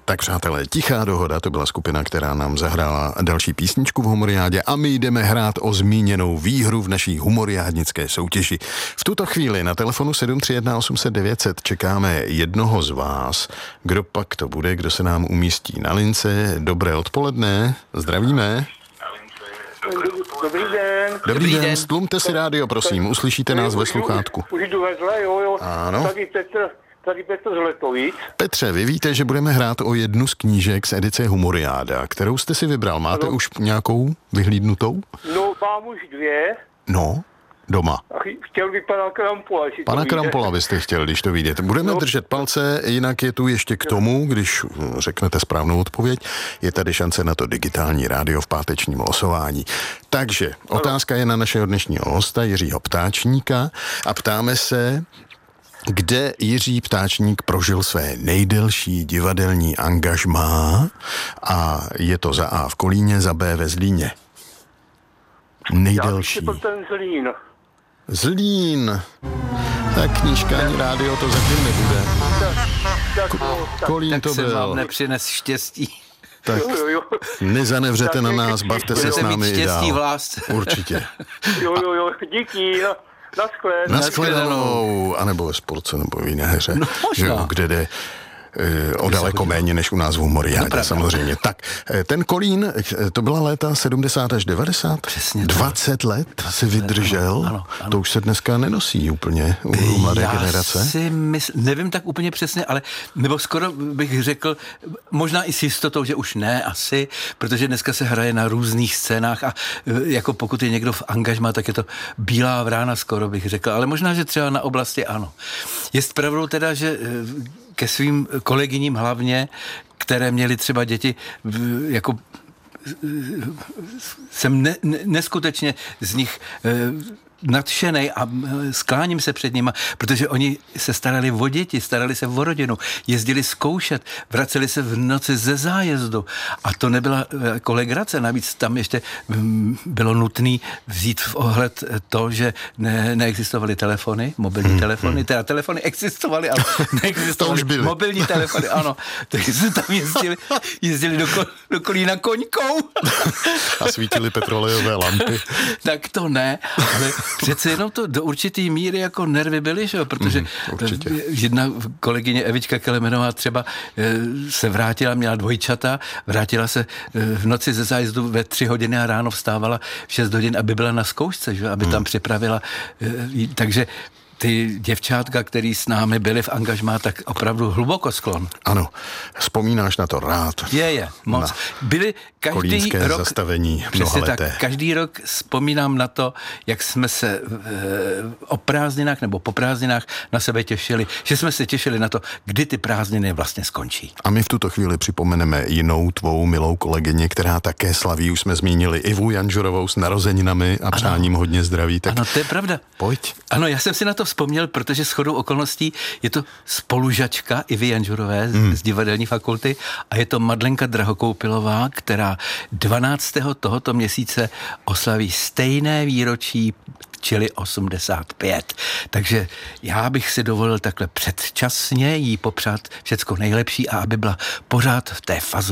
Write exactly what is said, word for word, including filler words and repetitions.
Tak přátelé, Tichá dohoda, to byla skupina, která nám zahrála další písničku v Humoriádě a my jdeme hrát o zmíněnou výhru v naší humoriádnické soutěži. V tuto chvíli na telefonu sedm tři jedna osm set devět set čekáme jednoho z vás. Kdo pak to bude, kdo se nám umístí na lince? Dobré odpoledne, zdravíme. Dobrý den. Dobrý den, stlumte si rádio, prosím, uslyšíte nás ve sluchátku. Už jdu vedle, jo, jo. Ano. Tady Petr, tady Petr z Letovic. Petře, vy víte, že budeme hrát o jednu z knížek z edice Humoriáda, kterou jste si vybral. Máte ano. už nějakou vyhlídnutou? No, mám už dvě. No, doma. A chtěl by pana Krampola, jestli Pana to vyjde. Krampola byste chtěl, když to vyjde. Budeme No. držet palce, jinak je tu ještě k tomu, když řeknete správnou odpověď, je tady šance na to digitální rádio v pátečním losování. Takže otázka je na našeho dnešního hosta Jiřího Ptáčníka a ptáme se, kde Jiří Ptáčník prožil své nejdelší divadelní angažmá a je to za A v Kolíně, za B ve Zlíně. Nejdelší. Já bych ten Zlín. Zlín. Tak knížka ani rádio to zatím nebude. Tak, tak, no, tak, Kolín Tak to se vám byl. nepřines štěstí. Tak jo, jo, jo. nezanevřete na nás, bavte se s Budete námi mít i štěstí v dál. lásce. Určitě. Jo, jo, jo, díky, na, na sklen. Na shledanou, anebo ve sportce, nebo v jiné hře. No, možná. Jo, kde jde eh, o daleko méně než u nás v Humoriádě, samozřejmě. Tak, eh, ten Kolín, eh, to byla léta sedmdesát až devadesát? Přesně tak. dvacet let si vydržel? Ano, ano, ano. To už se dneska nenosí úplně u mladé Já generace. si mysl, nevím tak úplně přesně, ale nebo skoro bych řekl, možná i s jistotou, že už ne asi, protože dneska se hraje na různých scénách a jako pokud je někdo v angažmá, tak je to bílá vrána skoro bych řekl, ale možná, že třeba na oblasti ano. Je pravdou teda, že ke svým kolegyním hlavně, které měly třeba děti jako jsem ne, ne, neskutečně z nich e, nadšenej a skláním se před nima, protože oni se starali o děti, starali se o rodinu, jezdili zkoušet, vraceli se v noci ze zájezdu a to nebyla jako legrace, navíc tam ještě bylo nutné vzít v ohled to, že ne, neexistovaly telefony, mobilní hmm, telefony, hmm. teda telefony existovaly, ale neexistovaly mobilní telefony, ano, takže se tam jezdili, jezdili do, do Kolína koňkou. A svítily petrolejové lampy. Tak to ne, ale přece jenom to do určitý míry jako nervy byly, že? Protože mm, jedna kolegyně Evička Kelemenová třeba se vrátila, měla dvojčata, vrátila se v noci ze zájezdu ve tři hodiny a ráno vstávala v šest hodin, aby byla na zkoušce, že? Aby mm. tam připravila. Takže ty děvčátka, který s námi byly v angažmá, tak opravdu hluboko sklon. Ano, vzpomínáš na to rád. Je, je, moc. Byli každý kolínské rok, zastavení přesně mnohaleté. tak, každý rok vzpomínám na to, jak jsme se e, o prázdninách nebo po prázdninách na sebe těšili, že jsme se těšili na to, kdy ty prázdniny vlastně skončí. A my v tuto chvíli připomeneme jinou tvou milou kolegyni, která také slaví, už jsme zmínili Ivu Janžurovou s narozeninami a přáním ano. hodně zdraví. Tak ano, to je pravda. Pojď. Ano, já jsem si na to vzpomněl, protože shodou okolností je to spolužačka Ivy Janžurové hmm. z divadelní fakulty a je to Madlenka Drahokoupilová, která dvanáctého tohoto měsíce oslaví stejné výročí, čili osmdesát pět. Takže já bych si dovolil takhle předčasně jí popřát všecko nejlepší a aby byla pořád v té fazu